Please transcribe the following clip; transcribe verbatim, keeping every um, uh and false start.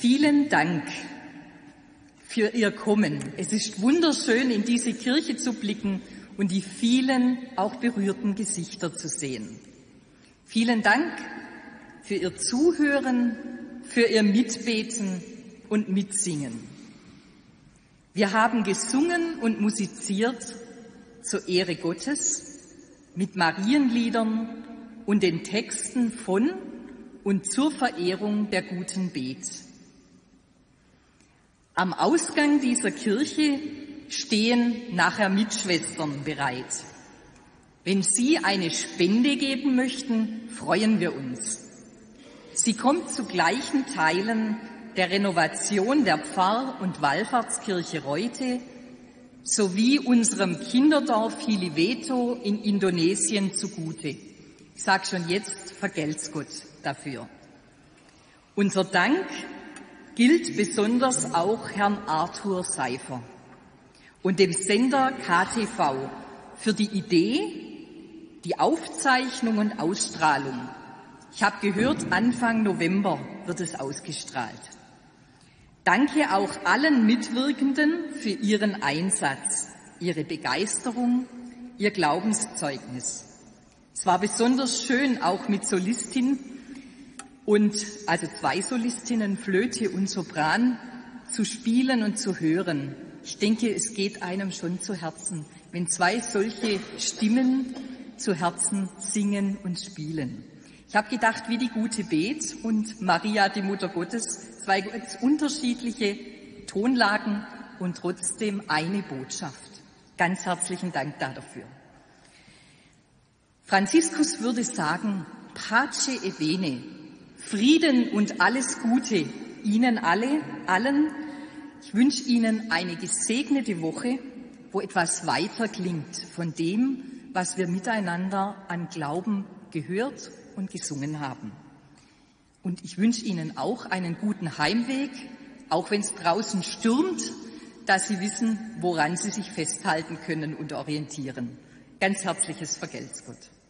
Vielen Dank für Ihr Kommen. Es ist wunderschön, in diese Kirche zu blicken und die vielen auch berührten Gesichter zu sehen. Vielen Dank für Ihr Zuhören, für Ihr Mitbeten und Mitsingen. Wir haben gesungen und musiziert zur Ehre Gottes mit Marienliedern und den Texten von und zur Verehrung der guten Bet. Am Ausgang dieser Kirche stehen nachher Mitschwestern bereit. Wenn Sie eine Spende geben möchten, freuen wir uns. Sie kommt zu gleichen Teilen der Renovation der Pfarr- und Wallfahrtskirche Reute sowie unserem Kinderdorf Hiliweto in Indonesien zugute. Ich sage schon jetzt, vergelt's Gott dafür. Unser Dank gilt besonders auch Herrn Arthur Seifer und dem Sender K T V für die Idee, die Aufzeichnung und Ausstrahlung. Ich habe gehört, Anfang November wird es ausgestrahlt. Danke auch allen Mitwirkenden für ihren Einsatz, ihre Begeisterung, ihr Glaubenszeugnis. Es war besonders schön, auch mit Solistin und also zwei Solistinnen, Flöte und Sopran, zu spielen und zu hören. Ich denke, es geht einem schon zu Herzen, wenn zwei solche Stimmen zu Herzen singen und spielen. Ich habe gedacht, wie die gute Bet und Maria, die Mutter Gottes, zwei ganz unterschiedliche Tonlagen und trotzdem eine Botschaft. Ganz herzlichen Dank dafür. Franziskus würde sagen, Pace e bene, Frieden und alles Gute Ihnen alle, allen. Ich wünsche Ihnen eine gesegnete Woche, wo etwas weiter klingt von dem, was wir miteinander an Glauben gehört und gesungen haben. Und ich wünsche Ihnen auch einen guten Heimweg, auch wenn es draußen stürmt, dass Sie wissen, woran Sie sich festhalten können und orientieren. Ganz herzliches Vergelt's Gott.